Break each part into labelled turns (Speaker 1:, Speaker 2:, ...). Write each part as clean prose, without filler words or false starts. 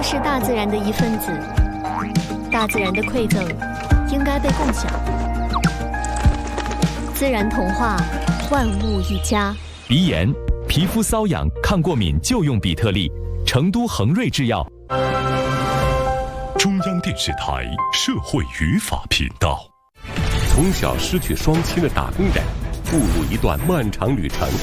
Speaker 1: 都是大自然的一份子，大自然的馈赠应该被共享。自然童话，万物一家。
Speaker 2: 鼻炎、皮肤瘙痒、抗过敏就用比特丽，成都恒瑞制药。
Speaker 3: 中央电视台社会语法频道。
Speaker 4: 从小失去双亲的打工人，步入一段漫长旅程。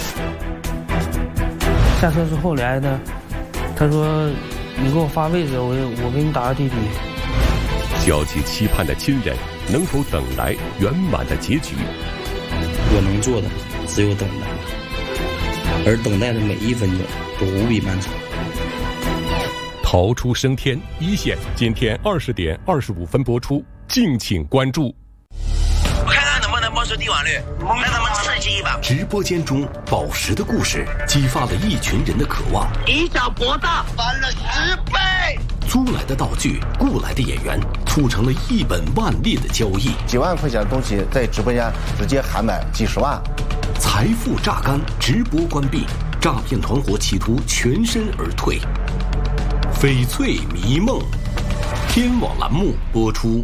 Speaker 5: 下车之后来的，他说：“你给我发位置，我给你打个滴滴。”
Speaker 4: 焦急期盼的亲人，能否等来圆满的结局？
Speaker 6: 我能做的只有等待，而等待的每一分钟都无比漫长。
Speaker 4: 逃出升天一线，今天20点25分播出，敬请关注。
Speaker 7: 我看看能不能冒出帝王绿，让他们刺激一把。
Speaker 8: 直播间中宝石的故事，激发了一群人的渴望。
Speaker 7: 以小博大，翻了10倍。
Speaker 8: 租来的道具，雇来的演员，促成了一本万利的交易。
Speaker 9: 几万块钱的东西在直播间直接喊买几十万，
Speaker 8: 财富榨干，直播关闭，诈骗团伙企图全身而退。翡翠迷梦，天网栏目播出。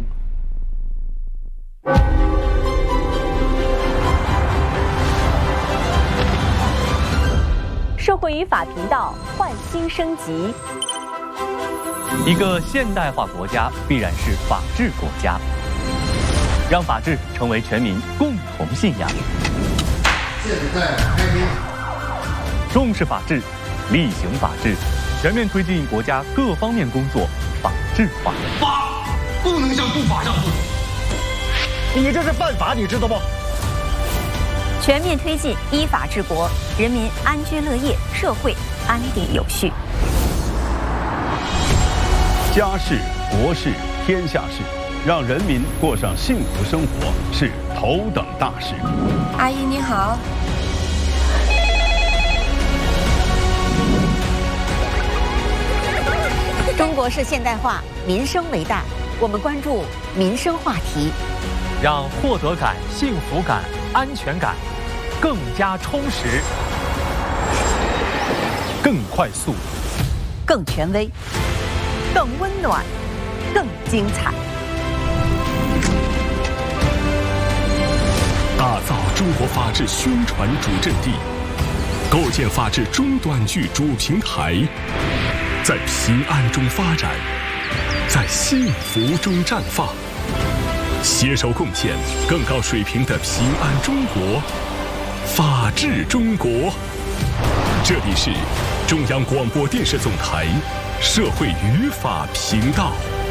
Speaker 10: 社会与法频道焕新升级。
Speaker 2: 一个现代化国家必然是法治国家，让法治成为全民共同信仰。
Speaker 11: 现在开庭。
Speaker 2: 重视法治，厉行法治，全面推进国家各方面工作法治化。
Speaker 11: 法不能向不法让步，你这是犯法，你知道不？
Speaker 10: 全面推进依法治国，人民安居乐业，社会安定有序。
Speaker 12: 家事、国事、天下事，让人民过上幸福生活是头等大事。
Speaker 13: 阿姨你好。
Speaker 10: 中国式现代化，民生为大，我们关注民生话题，
Speaker 2: 让获得感、幸福感、安全感更加充实、更快速、
Speaker 10: 更权威、更温暖、更精彩。
Speaker 3: 打造中国法治宣传主阵地，构建法治中短剧主平台，在平安中发展，在幸福中绽放，携手贡献更高水平的平安中国、法治中国。这里是中央广播电视总台社会语法频道。